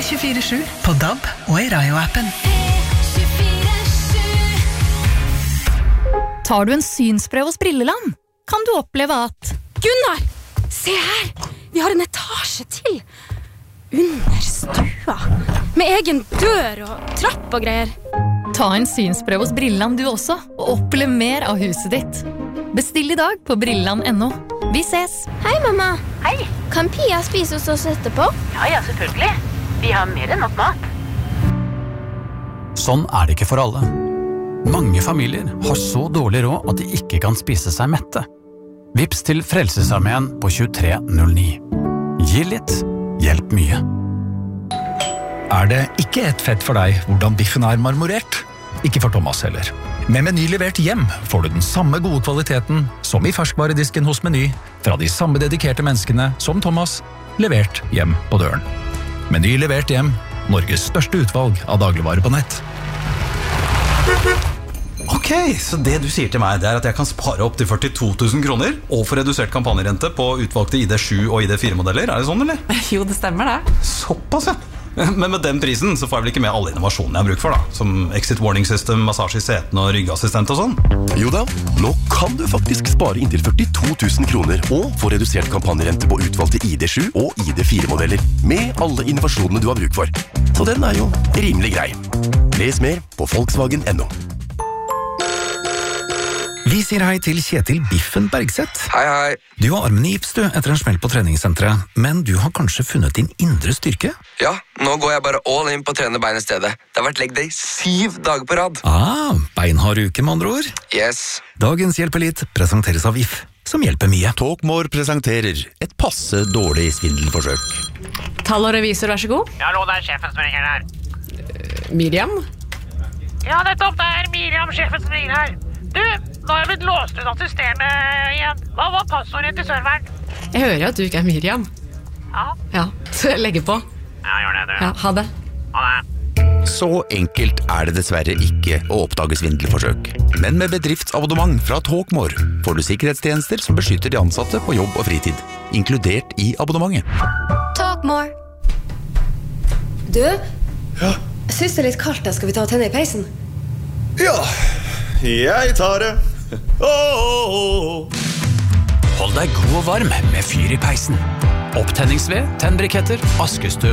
E24/7 på DAB og i Rayo-appen. Tar du en synsprøve hos Brilleland, kan du oppleve at Gunnar, se her! Vi har en etasje til. Under stua. Med egen dør og trapp og greier. Ta en synsprøve hos Brilleland du også, og opplev mer av huset ditt. Bestill i dag på brilleland.no. Vi ses! Hei, mamma. Hei. Kan Pia spise hos oss etterpå? Ja, selvfølgelig. Vi har mer enn nok mat. Sånn er det ikke for alle. Mange familier har så dårlig råd at de ikke kan spise seg mette. Vips til Frelsesarmeen på 2309. Gi litt, hjelp mye. Er det ikke et fett for deg hvordan biffen er marmorert? Ikke for Thomas heller. Med Meny levert hjem får du den samme gode kvaliteten som i ferskvaredisken hos Meny, fra de samme dedikerte menneskene som Thomas, levert hjem på døren. Meny levert hjem, Norges største utvalg av dagligvarer på nett. Ok, så det du sier til meg, det er at jeg kan spare opp til 42 000 kroner og få redusert kampanjerente på utvalgte ID7 og ID4-modeller. Er det sånn, eller? Jo, det stemmer det. Såpass, ja. Men med den prisen så får jeg vel ikke med alle innovasjonene jeg har bruk for, da. Som exit warning system, massasje i setene og ryggassistent og sånn. Jo da, nå kan du faktisk spare inntil 42 000 kroner og få redusert kampanjerente på utvalgte ID7 og ID4-modeller med alle innovasjonene du har bruk for. Så den er jo rimelig grei. Les mer på Volkswagen.no. Vi sier hei til Kjetil Biffen Bergseth. Hei, hei. Du har armen i gips du, etter en smell på treningssenteret, men du har kanskje funnet din indre styrke? Ja, nå går jeg bare all in på å trene bein i stedet. Det har vært leg day 7 dager på rad. Beinhard uke med andre ord. Yes. Dagens Hjelpelit presenteres av VIF, som hjelper mye. Talkmore presenterer et passe dårlig svindelforsøk. Tall og revisor, vær så god. Ja, hallo, det er sjefen som ringer her. Miriam? Ja, nettopp, det er Miriam, sjefen som ringer her. Du, nå har jeg blitt låst ut av systemet igjen. Hva var passordet til serveren? Jeg hører at du ikke er Miriam. Ja, så jeg legger på. Ja, gjør det, du. Ja, ha det. Ha det. Så enkelt er det dessverre ikke å oppdage svindelforsøk. Men med bedriftsabonnement fra Talkmore får du sikkerhetstjenester som beskytter de ansatte på jobb og fritid, inkludert i abonnementet. Talkmore. Du? Ja? Jeg synes det er litt kaldt, skal vi ta og tenne i peisen? Ja, jeg tar det. Hold deg god og varm med fyr i peisen. Opptenningsved, tennbriketter, askestøv